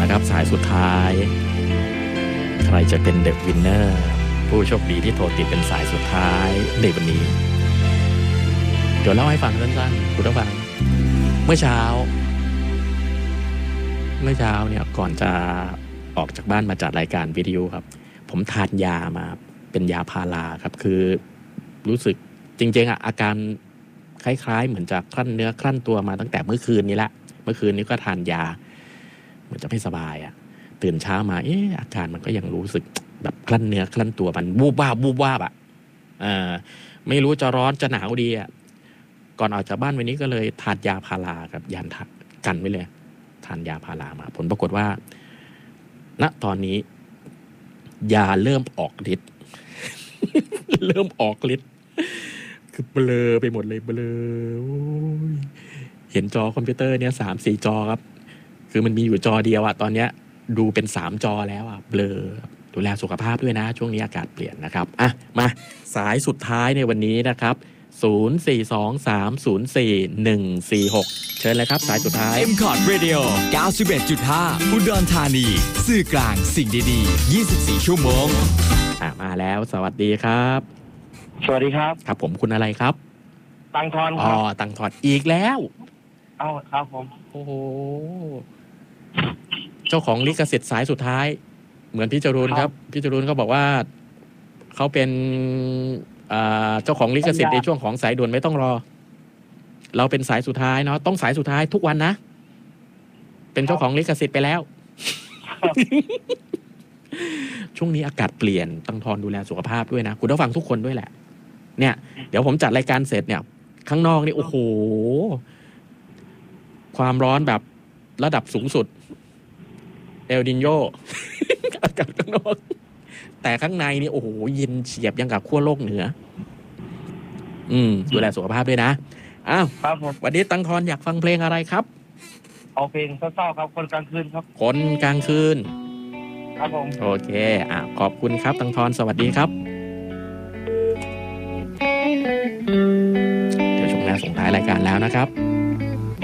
นะครับสายสุดท้ายใครจะเป็นเดอะวินเนอร์ผู้โชคดีที่โทรติดเป็นสายสุดท้ายในวันนี้เดี๋ยวเล่าให้ฟังสั้นๆคุณผู้ฟังเมื่อเช้าเนี่ยก่อนจะออกจากบ้านมาจัดรายการวิทยุครับผมทานยามาเป็นยาพาราครับคือรู้สึกจริงๆอาการคล้ายๆเหมือนจะคลั่นเนื้อคลั่นตัวมาตั้งแต่เมื่อคืนนี้ละเมื่อคืนนี้ก็ทานยาเหมือนจะไม่สบายตื่นเช้ามาอาการมันก็ยังรู้สึกแบบคลั่นเนื้อคลั่นตัวมันวูบวาบไม่รู้จะร้อนจะหนาวดีก่อนออกจากบ้านวันนี้ก็เลยทานยาพาราครับยันกันไว้เลยทานยาพารามาผลปรากฏว่าณตอนนี้ยาเริ่มออกฤทธิ์ เริ่มออกฤทธิ์คือเบลอไปหมดเลยเบลอเห็นจอคอมพิวเตอร์เนี่ย 3-4 จอครับคือมันมีอยู่จอเดียวตอนเนี้ยดูเป็น3จอแล้วเบลอดูแลสุขภาพด้วยนะช่วงนี้อากาศเปลี่ยนนะครับมาสายสุดท้ายในวันนี้นะครับ0423041146เชิญเลยครับสายสุดท้าย M-Cod Radio 91.5 อุดรธานีสื่อกลางสิ่งดีๆ24ชั่วโมงมาแล้วสวัสดีครับสวัสดีครับครับผมคุณอะไรครับตังทอนครับตังทอนอีกแล้วครับผมโอ้โหเจ้าของลิขสิทธิ์สายสุดท้ายเหมือนพี่จรูนครับพี่จรูนเขาบอกว่าเขาเป็นเจ้าของลิขสิทธิ์ในช่วงของสายด่วนไม่ต้องรอเราเป็นสายสุดท้ายเนาะต้องสายสุดท้ายทุกวันนะเป็นเจ้าของลิขสิทธิ์ไปแล้ว ช่วงนี้อากาศเปลี่ยนตังทอนดูแลสุขภาพด้วยนะคุณผู้ฟังทุกคนด้วยแหละเนี่ยเดี๋ยวผมจัดรายการเสร็จเนี่ยข้างนอกนี่โอ้โหความร้อนแบบระดับสูงสุดเอลนิโญ อากาศข้างนอกแต่ข้างในนี่โอ้โหเย็นเฉียบยังกับขั้วโลกเหนือดูแลสุขภาพด้วยนะครับผมวันนี้ตังทอนอยากฟังเพลงอะไรครับเอาเพลงเศร้าๆครับคนกลางคืนครับคนกลางคืนครับผมโอเคขอบคุณครับตังทอนสวัสดีครับเดี๋ยวช่วงหน้าส่งท้ายรายการแล้วนะครับ